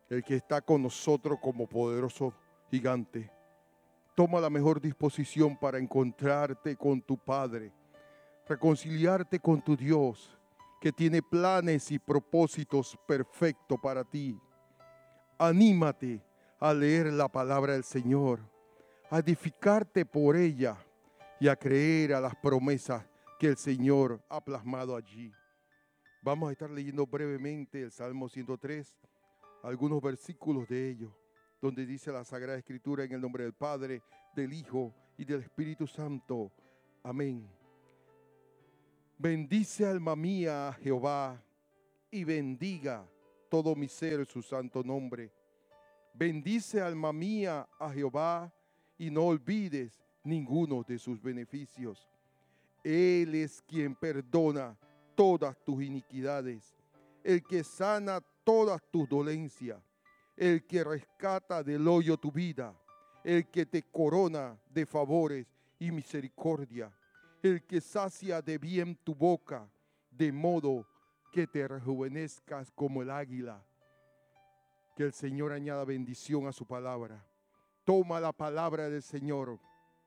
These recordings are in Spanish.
el que está con nosotros como poderoso gigante. Toma la mejor disposición para encontrarte con tu Padre, reconciliarte con tu Dios, que tiene planes y propósitos perfectos para ti. Anímate a leer la palabra del Señor, a edificarte por ella y a creer a las promesas que el Señor ha plasmado allí. Vamos a estar leyendo brevemente el Salmo 103, algunos versículos de ello, donde dice la Sagrada Escritura: en el nombre del Padre, del Hijo y del Espíritu Santo. Amén. Bendice, alma mía, a Jehová, y bendiga todo mi ser su santo nombre. Bendice, alma mía, a Jehová, y no olvides ninguno de sus beneficios. Él es quien perdona todas tus iniquidades, el que sana todas tus dolencias, el que rescata del hoyo tu vida, el que te corona de favores y misericordia, el que sacia de bien tu boca, de modo que te rejuvenezcas como el águila. Que el Señor añada bendición a su palabra. Toma la palabra del Señor.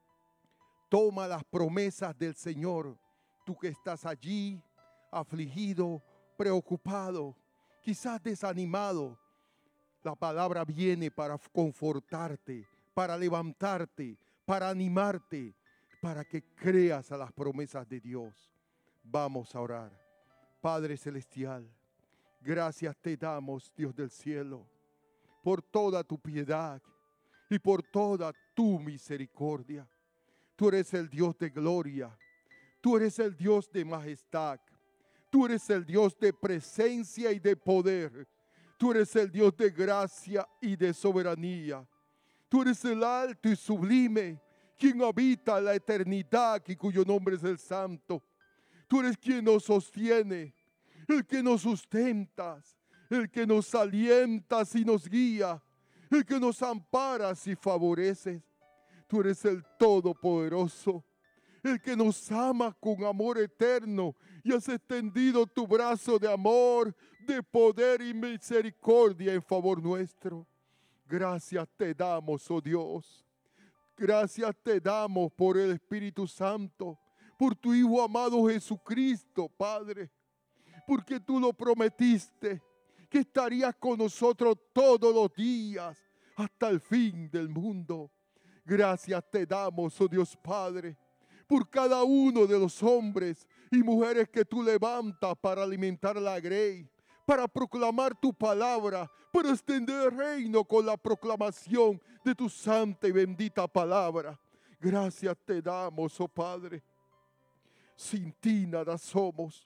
Toma las promesas del Señor. Tú que estás allí, afligido, preocupado, quizás desanimado, la palabra viene para confortarte, para levantarte, para animarte, para que creas a las promesas de Dios. Vamos a orar. Padre Celestial, gracias te damos, Dios del cielo, por toda tu piedad y por toda tu misericordia. Tú eres el Dios de gloria, tú eres el Dios de majestad, tú eres el Dios de presencia y de poder, tú eres el Dios de gracia y de soberanía. Tú eres el alto y sublime, quien habita la eternidad y cuyo nombre es el Santo. Tú eres quien nos sostiene, el que nos sustentas, el que nos alientas y nos guía, el que nos amparas y favoreces. Tú eres el Todopoderoso, el que nos ama con amor eterno y has extendido tu brazo de amor, de poder y misericordia en favor nuestro. Gracias te damos, oh Dios. Gracias te damos por el Espíritu Santo, por tu Hijo amado Jesucristo, Padre, porque tú lo prometiste, que estarías con nosotros todos los días hasta el fin del mundo. Gracias te damos, oh Dios Padre, por cada uno de los hombres y mujeres que tú levantas para alimentar la grey, para proclamar tu palabra, para extender el reino con la proclamación de tu santa y bendita palabra. Gracias te damos, oh Padre. Sin ti nada somos.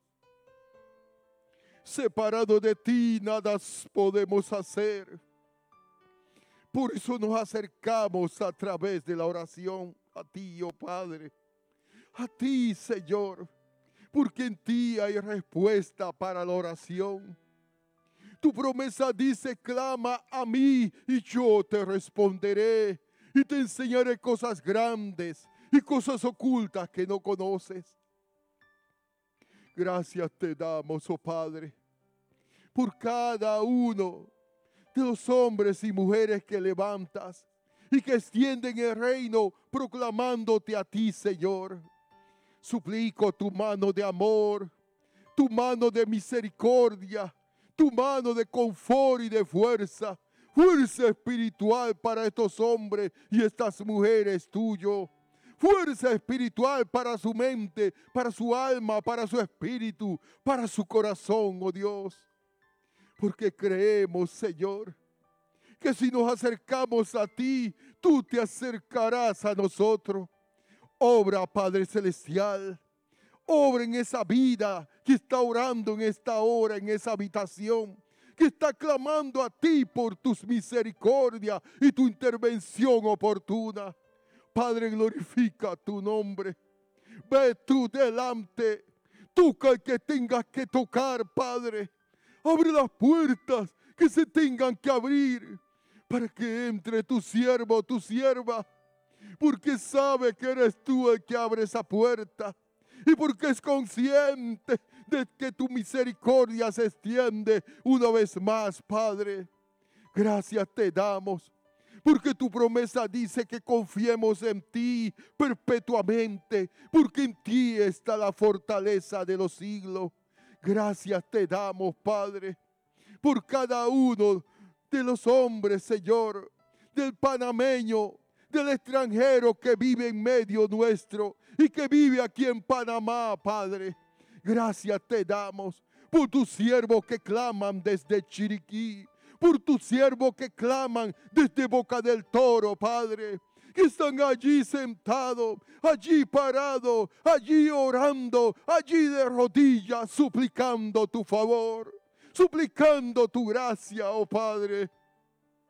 Separado de ti nada podemos hacer. Por eso nos acercamos a través de la oración a ti, oh Padre. A ti, Señor, porque en ti hay respuesta para la oración. Tu promesa dice: clama a mí y yo te responderé y te enseñaré cosas grandes y cosas ocultas que no conoces. Gracias te damos, oh Padre, por cada uno de los hombres y mujeres que levantas y que extienden el reino proclamándote a ti, Señor. Suplico tu mano de amor, tu mano de misericordia, tu mano de confort y de fuerza, fuerza espiritual para estos hombres y estas mujeres tuyos. Fuerza espiritual para su mente, para su alma, para su espíritu, para su corazón, oh Dios. Porque creemos, Señor, que si nos acercamos a ti, tú te acercarás a nosotros. Obra, Padre Celestial, obra en esa vida que está orando en esta hora, en esa habitación, que está clamando a ti por tus misericordias y tu intervención oportuna. Padre, glorifica tu nombre. Ve tú delante, toca el que tengas que tocar, Padre. Abre las puertas que se tengan que abrir para que entre tu siervo, tu sierva, porque sabe que eres tú el que abre esa puerta y porque es consciente de que tu misericordia se extiende una vez más, Padre. Gracias te damos, porque tu promesa dice que confiemos en ti perpetuamente, porque en ti está la fortaleza de los siglos. Gracias te damos, Padre, por cada uno de los hombres, Señor, del panameño, del extranjero que vive en medio nuestro y que vive aquí en Panamá, Padre. Gracias te damos por tus siervos que claman desde Chiriquí, por tus siervos que claman desde Boca del Toro, Padre, que están allí sentados, allí parados, allí orando, allí de rodillas, suplicando tu favor, suplicando tu gracia, oh Padre.